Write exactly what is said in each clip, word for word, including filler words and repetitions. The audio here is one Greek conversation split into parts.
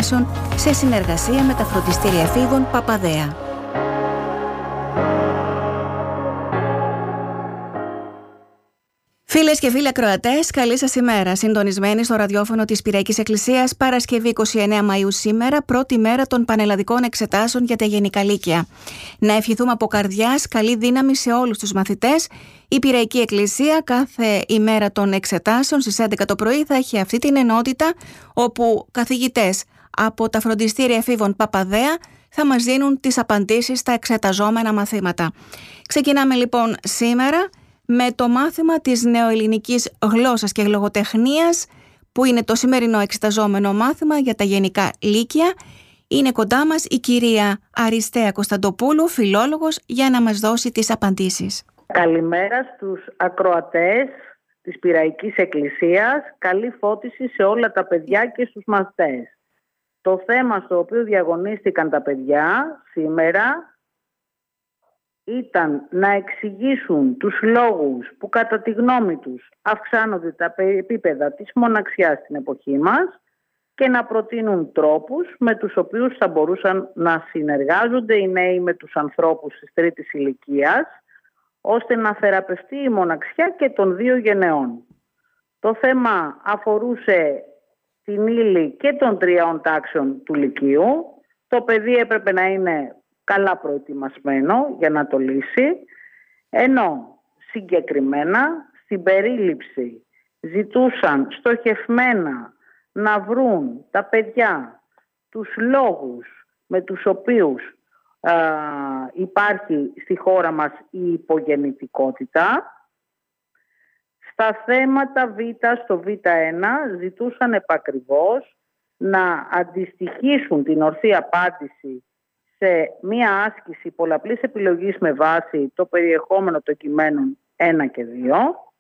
εξετάσεων σε συνεργασία με τα φροντιστήρια εφήβων Παπαδέα. Φίλες και φίλοι ακροατές, καλή σας ημέρα. Συντονισμένοι στο ραδιόφωνο της Πυραϊκής Εκκλησίας, Παρασκευή είκοσι εννέα Μαΐου σήμερα, πρώτη μέρα των πανελλαδικών εξετάσεων για τα γενικά λύκεια. Να ευχηθούμε από καρδιάς καλή δύναμη σε όλους τους μαθητές. Η Πυραϊκή Εκκλησία κάθε ημέρα των εξετάσεων στις έντεκα το πρωί θα έχει αυτή την ενότητα, όπου καθηγητές από τα φροντιστήρια εφήβων Παπαδέα θα μας δίνουν τις απαντήσεις στα εξεταζόμενα μαθήματα. Ξεκινάμε λοιπόν σήμερα με το μάθημα της νεοελληνικής γλώσσας και λογοτεχνίας, που είναι το σημερινό εξεταζόμενο μάθημα για τα γενικά λύκεια. Είναι κοντά μας η κυρία Αριστέα Κωνσταντοπούλου, φιλόλογος, για να μας δώσει τις απαντήσεις. Καλημέρα στους ακροατές της Πυραϊκής Εκκλησίας. Καλή φώτιση σε όλα τα παιδιά και στους μαθητές. Το θέμα στο οποίο διαγωνίστηκαν τα παιδιά σήμερα ήταν να εξηγήσουν τους λόγους που κατά τη γνώμη τους αυξάνονται τα επίπεδα της μοναξιάς στην εποχή μας και να προτείνουν τρόπους με τους οποίους θα μπορούσαν να συνεργάζονται οι νέοι με τους ανθρώπους της τρίτης ηλικίας, ώστε να θεραπευτεί η μοναξιά και των δύο γενεών. Το θέμα αφορούσε την ύλη και των τριών τάξεων του λυκείου. Το παιδί έπρεπε να είναι καλά προετοιμασμένο για να το λύσει, ενώ συγκεκριμένα στην περίληψη ζητούσαν στοχευμένα να βρουν τα παιδιά τους λόγους με τους οποίους α, υπάρχει στη χώρα μας η υπογεννητικότητα. Στα θέματα Β, στο Β ένα, ζητούσαν επακριβώς να αντιστοιχίσουν την ορθή απάντηση σε μία άσκηση πολλαπλής επιλογής με βάση το περιεχόμενο των κειμένων ένα και δύο.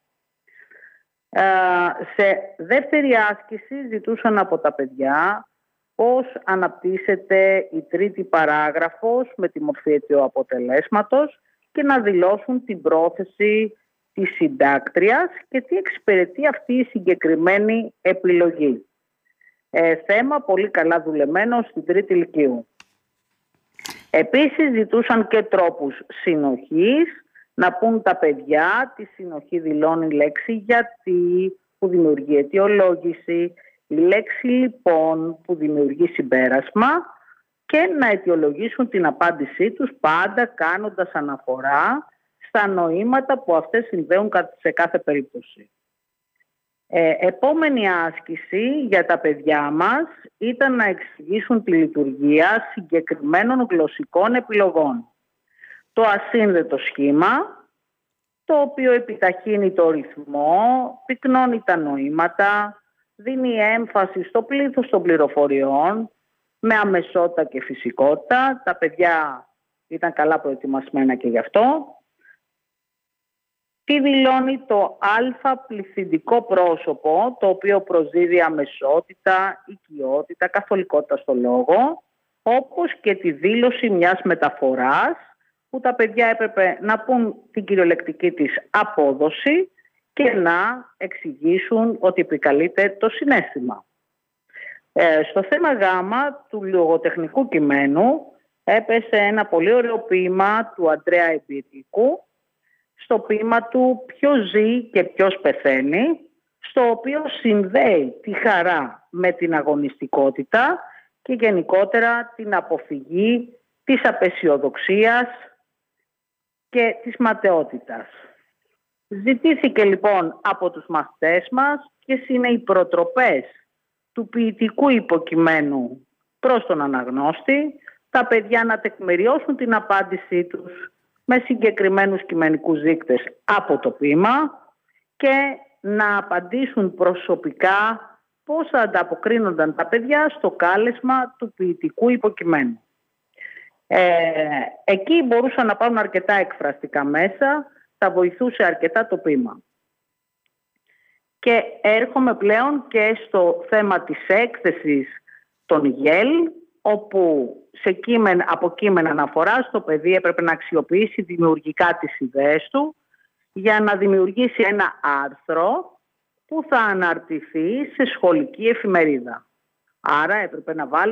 Σε δεύτερη άσκηση ζητούσαν από τα παιδιά πώς αναπτύσσεται η τρίτη παράγραφος με τη μορφή αιτιού αποτελέσματος και να δηλώσουν την πρόθεση της συντάκτριας και τι εξυπηρετεί αυτή η συγκεκριμένη επιλογή. Ε, θέμα πολύ καλά δουλεμένο στην τρίτη ηλικίου. Επίσης ζητούσαν και τρόπους συνοχής, να πούν τα παιδιά τη συνοχή δηλώνει η λέξη γιατί που δημιουργεί αιτιολόγηση, η λέξη λοιπόν που δημιουργεί συμπέρασμα και να αιτιολογήσουν την απάντησή τους πάντα κάνοντας αναφορά στα νοήματα που αυτές συνδέουν σε κάθε περίπτωση. Ε, επόμενη άσκηση για τα παιδιά μας ήταν να εξηγήσουν τη λειτουργία συγκεκριμένων γλωσσικών επιλογών. Το ασύνδετο σχήμα, το οποίο επιταχύνει το ρυθμό, πυκνώνει τα νοήματα, δίνει έμφαση στο πλήθος των πληροφοριών με αμεσότητα και φυσικότητα. Τα παιδιά ήταν καλά προετοιμασμένα και γι' αυτό. Τι δηλώνει το α πληθυντικό πρόσωπο, το οποίο προσδίδει αμεσότητα, οικειότητα, καθολικότητα στο λόγο, όπως και τη δήλωση μιας μεταφοράς, που τα παιδιά έπρεπε να πούν την κυριολεκτική της απόδοση και να εξηγήσουν ότι επικαλείται το συναίσθημα. Ε, στο θέμα Γ του λογοτεχνικού κειμένου έπεσε ένα πολύ ωραίο ποίημα του Αντρέα Εμπειρικού, στο ποίημα του «Ποιος ζει και ποιος πεθαίνει», στο οποίο συνδέει τη χαρά με την αγωνιστικότητα και γενικότερα την αποφυγή της απεσιοδοξίας και της ματαιότητας. Ζητήθηκε λοιπόν από τους μαθητές μας ποιες είναι οι προτροπές του ποιητικού υποκειμένου προς τον αναγνώστη, τα παιδιά να τεκμηριώσουν την απάντησή τους με συγκεκριμένους κειμενικούς δείκτες από το ποίημα και να απαντήσουν προσωπικά πώς θα ανταποκρίνονταν τα παιδιά στο κάλεσμα του ποιητικού υποκειμένου. Ε, εκεί μπορούσαν να πάρουν αρκετά εκφραστικά μέσα, θα βοηθούσε αρκετά το ποίημα. Και έρχομαι πλέον και στο θέμα της έκθεσης των ΓΕΛ, όπου σε κείμενα, από κείμενα αναφοράς το παιδί έπρεπε να αξιοποιήσει δημιουργικά τις ιδέες του για να δημιουργήσει ένα άρθρο που θα αναρτηθεί σε σχολική εφημερίδα. Άρα έπρεπε να βάλει